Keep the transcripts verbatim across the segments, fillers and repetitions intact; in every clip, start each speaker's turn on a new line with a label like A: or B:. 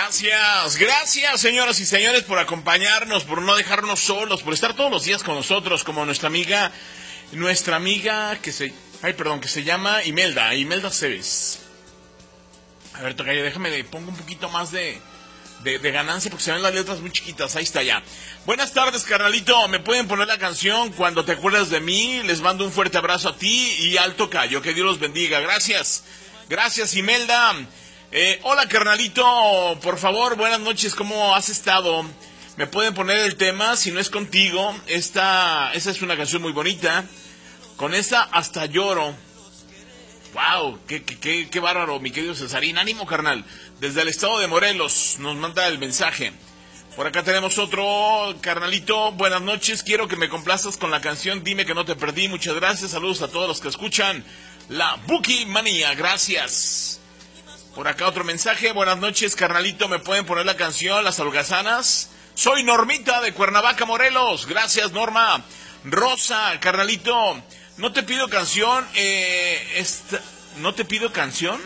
A: Gracias, gracias señoras y señores por acompañarnos, por no dejarnos solos, por estar todos los días con nosotros, como nuestra amiga, nuestra amiga que se, ay perdón, que se llama Imelda, Imelda Cebes. A ver, tocayo, déjame, le pongo un poquito más de, de, de ganancia porque se ven las letras muy chiquitas, ahí está ya. Buenas tardes, carnalito, ¿me pueden poner la canción Cuando te acuerdas de mí? Les mando un fuerte abrazo a ti y al tocayo, que Dios los bendiga, gracias, gracias Imelda. Eh, hola carnalito, por favor, buenas noches, ¿cómo has estado? ¿Me pueden poner el tema? Si no es contigo, esta, esa es una canción muy bonita. Con esa hasta lloro. Wow, qué, qué, qué, qué bárbaro, mi querido Cesarín. Ánimo, carnal. Desde el estado de Morelos nos manda el mensaje. Por acá tenemos otro, carnalito, buenas noches. Quiero que me complazcas con la canción Dime que no te perdí. Muchas gracias, saludos a todos los que escuchan la Buki Manía, gracias. Por acá otro mensaje, buenas noches, carnalito, ¿me pueden poner la canción Las Holgazanas? Soy Normita de Cuernavaca, Morelos, gracias Norma. Rosa, carnalito, no te pido canción, eh, esta, no te pido canción,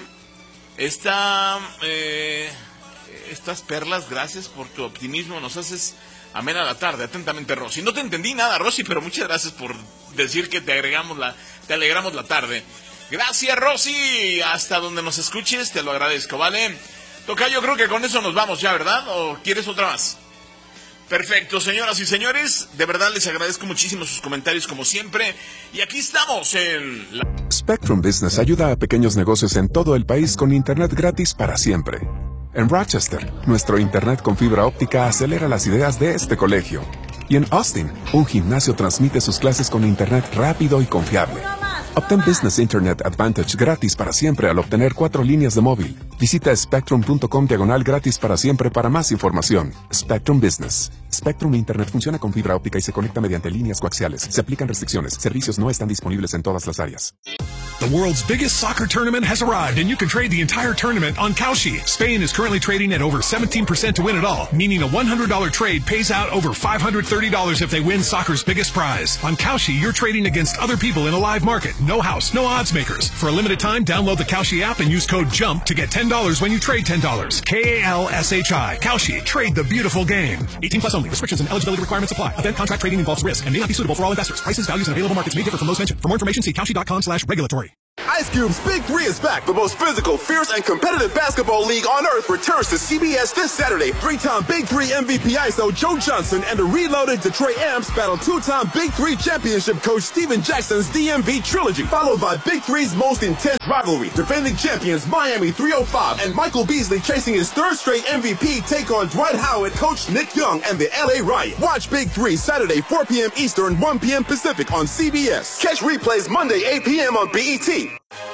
A: esta, eh, estas perlas, gracias por tu optimismo, nos haces amena la tarde, atentamente Rosy. No te entendí nada, Rosy, pero muchas gracias por decir que te agregamos la, te alegramos la tarde. Gracias, Rosy. Hasta donde nos escuches, te lo agradezco, ¿vale? Tocayo, creo que con eso nos vamos ya, ¿verdad? ¿O quieres otra más? Perfecto, señoras y señores. De verdad les agradezco muchísimo sus comentarios, como siempre. Y aquí estamos en la...
B: Spectrum Business ayuda a pequeños negocios en todo el país con internet gratis para siempre. En Rochester, nuestro internet con fibra óptica acelera las ideas de este colegio. Y en Austin, un gimnasio transmite sus clases con internet rápido y confiable. Obtén Business Internet Advantage gratis para siempre al obtener cuatro líneas de móvil. Visita spectrum punto com diagonal gratis para siempre para más información. Spectrum Business. Spectrum Internet funciona con fibra óptica y se conecta mediante líneas coaxiales. Se aplican restricciones. Servicios no están disponibles en todas las áreas.
C: The world's biggest soccer tournament has arrived, and you can trade the entire tournament on Kalshi. Spain is currently trading at over seventeen percent to win it all, meaning a one hundred dollars trade pays out over five hundred thirty dollars if they win soccer's biggest prize. On Kalshi, you're trading against other people in a live market. No house, no odds makers. For a limited time, download the Kalshi app and use code JUMP to get ten dollars when you trade ten dollars. K A L S H I. Kalshi. Trade the beautiful game. eighteen plus only. Restrictions and eligibility requirements apply. Event contract trading involves risk and may not be suitable for all investors. Prices, values, and available markets may differ from those mentioned. For more information, see kalshi dot com slash regulatory.
D: Ice Cube's Big Three is back. The most physical, fierce, and competitive basketball league on earth returns to C B S this Saturday. Three-time Big Three M V P I S O Joe Johnson and the reloaded Detroit Amps battle two-time Big Three championship coach Steven Jackson's D M V trilogy, followed by Big Three's most intense rivalry. Defending champions Miami three oh five and Michael Beasley chasing his third straight M V P take on Dwight Howard, coach Nick Young, and the L A Riot. Watch Big Three Saturday four p.m. Eastern, one p.m. Pacific on C B S. Catch replays Monday eight p.m. on B E T.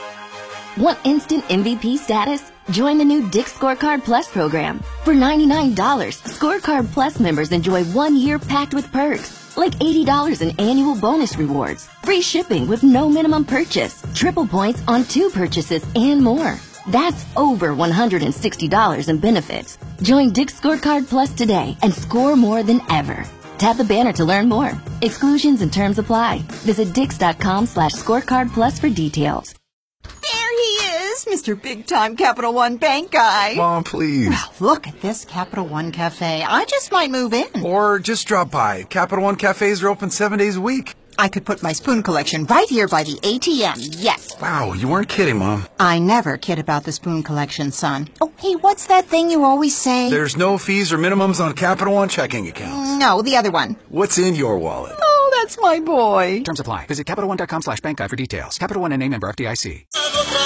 E: Want instant M V P status? Join the new Dick's Scorecard Plus program. For ninety-nine dollars, Scorecard Plus members enjoy one year packed with perks, like eighty dollars in annual bonus rewards, free shipping with no minimum purchase, triple points on two purchases, and more. That's over one hundred sixty dollars in benefits. Join Dick's Scorecard Plus today and score more than ever. Tap the banner to learn more. Exclusions and terms apply. Visit dix.com slash scorecard plus for details.
F: There he is, Mister Big-Time Capital One Bank guy.
G: Mom, please.
F: Well, look at this Capital One Cafe. I just might move in.
G: Or just drop by. Capital One cafes are open seven days a week.
F: I could put my spoon collection right here by the A T M, yes.
G: Wow, you weren't kidding, Mom.
F: I never kid about the spoon collection, son. Oh, hey, what's that thing you always say?
G: There's no fees or minimums on Capital One checking accounts.
F: No, the other one.
G: What's in your wallet?
F: Oh, that's my boy.
H: Terms apply. Visit CapitalOne.com slash bank guide for details. Capital One N A member F D I C.